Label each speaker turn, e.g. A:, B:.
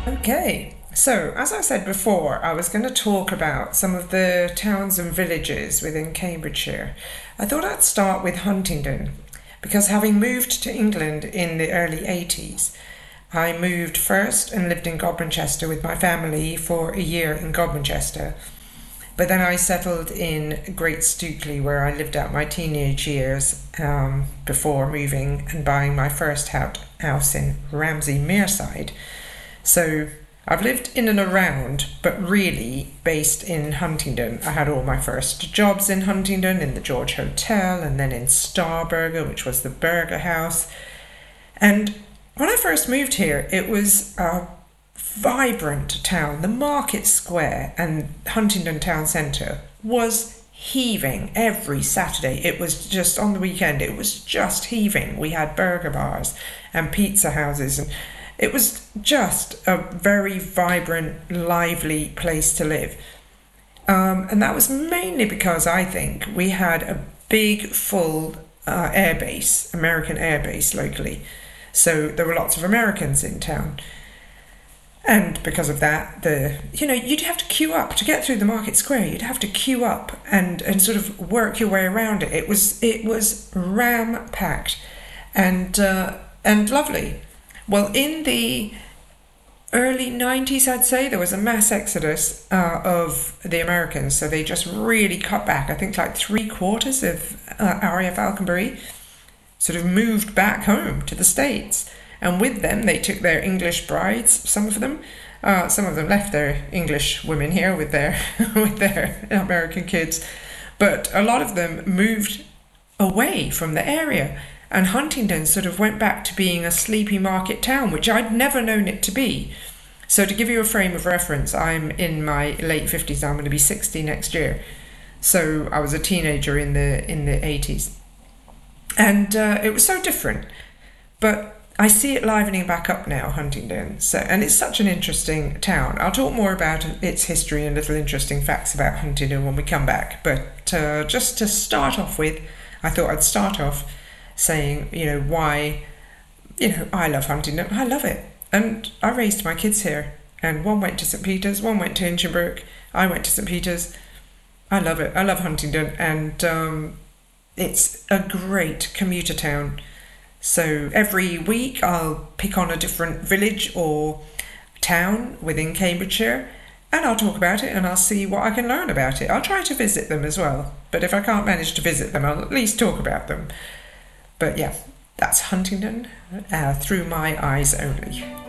A: Okay, so as I said before, I was going to talk about some of the towns and villages within Cambridgeshire. I thought I'd start with Huntingdon because having moved to England in the early 80s, I moved first and lived in Godmanchester with my family for a year in Godmanchester. But then I settled in Great Stookley, where I lived out my teenage years before moving and buying my first house in Ramsey Mearside. So I've lived in and around, but really based in Huntingdon. I had all my first jobs in Huntingdon, in the George Hotel, and then in Starburger, which was the burger house. And when I first moved here, it was a vibrant town. The Market Square and Huntingdon Town Centre was heaving every Saturday. It was just on the weekend, it was just heaving. We had burger bars and pizza houses, and it was just a very vibrant, lively place to live. And that was mainly because I think we had a big, full airbase, American airbase locally. So there were lots of Americans in town. And because of that, you'd have to queue up to get through the Market Square. You'd have to queue up and sort of work your way around it. It was ram packed, and lovely. Well, in the early 90s, I'd say, there was a mass exodus of the Americans. So they just really cut back. I think like three quarters of RAF Alconbury sort of moved back home to the States. And with them, they took their English brides, some of them. Some of them left their English women here with their with their American kids. But a lot of them moved away from the area. And Huntingdon sort of went back to being a sleepy market town, which I'd never known it to be. So to give you a frame of reference, I'm in my late 50s. I'm going to be 60 next year. So I was a teenager in the 80s. And it was so different. But I see it livening back up now, Huntingdon. And it's such an interesting town. I'll talk more about its history and little interesting facts about Huntingdon when we come back. But just to start off with, I thought I'd start off saying, why, I love Huntingdon. I love it. And I raised my kids here. And one went to St. Peter's, one went to Hinchinbrook. I went to St. Peter's. I love it. I love Huntingdon. And it's a great commuter town. So every week I'll pick on a different village or town within Cambridgeshire, and I'll talk about it and I'll see what I can learn about it. I'll try to visit them as well. But if I can't manage to visit them, I'll at least talk about them. But yeah, that's Huntingdon through my eyes only.